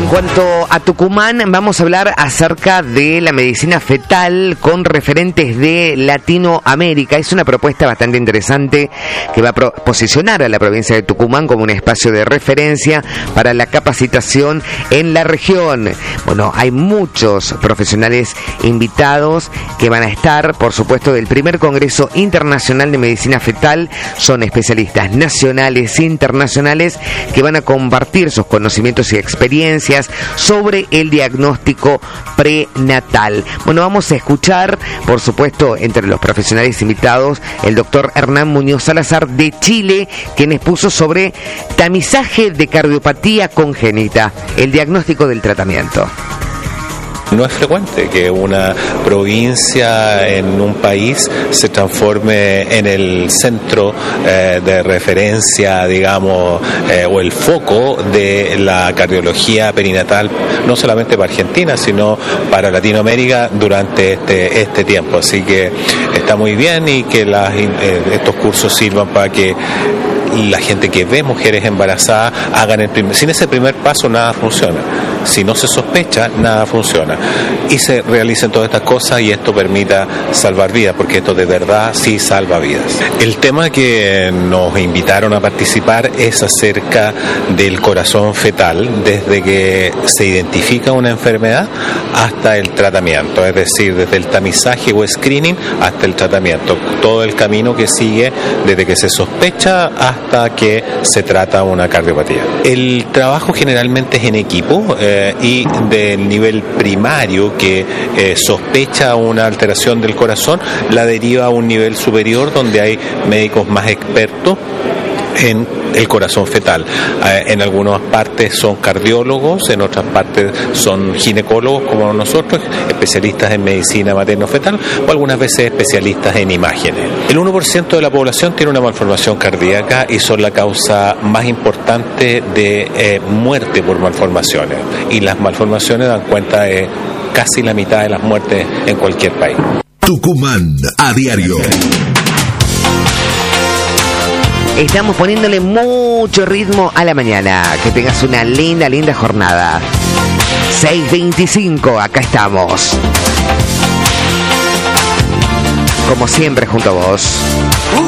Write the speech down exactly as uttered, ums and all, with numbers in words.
En cuanto a Tucumán, vamos a hablar acerca de la medicina fetal con referentes de Latinoamérica. Es una propuesta bastante interesante que va a pro- posicionar a la provincia de Tucumán como un espacio de referencia para la capacitación en la región. Bueno, hay muchos profesionales invitados que van a estar, por supuesto, del primer Congreso Internacional de Medicina Fetal. Son especialistas nacionales e internacionales que van a compartir sus conocimientos y experiencias sobre el diagnóstico prenatal. Bueno, vamos a escuchar, por supuesto, entre los profesionales invitados, el doctor Hernán Muñoz Salazar de Chile, quien expuso sobre tamizaje de cardiopatía congénita, el diagnóstico del tratamiento. No es frecuente que una provincia en un país se transforme en el centro eh, de referencia, digamos, eh, o el foco de la cardiología perinatal, no solamente para Argentina, sino para Latinoamérica durante este, este tiempo. Así que está muy bien y que las, eh, estos cursos sirvan para que la gente que ve mujeres embarazadas hagan el primer, sin ese primer paso nada funciona. Si no se sospecha, nada funciona. Y se realicen todas estas cosas y esto permita salvar vidas, porque esto de verdad sí salva vidas. El tema que nos invitaron a participar es acerca del corazón fetal, desde que se identifica una enfermedad hasta el tratamiento, es decir, desde el tamizaje o screening hasta el tratamiento. Todo el camino que sigue desde que se sospecha hasta que se trata una cardiopatía. El trabajo generalmente es en equipo eh, y del nivel primario que eh, sospecha una alteración del corazón, la deriva a un nivel superior donde hay médicos más expertos en el corazón fetal. Eh, en algunas partes son cardiólogos, en otras partes son ginecólogos como nosotros, especialistas en medicina materno-fetal o algunas veces especialistas en imágenes. El uno por ciento de la población tiene una malformación cardíaca y son la causa más importante de eh, muerte por malformaciones. Y las malformaciones dan cuenta de casi la mitad de las muertes en cualquier país. Tucumán a diario. Estamos poniéndole mucho ritmo a la mañana. Que tengas una linda, linda jornada. seis veinticinco, acá estamos. Como siempre, junto a vos.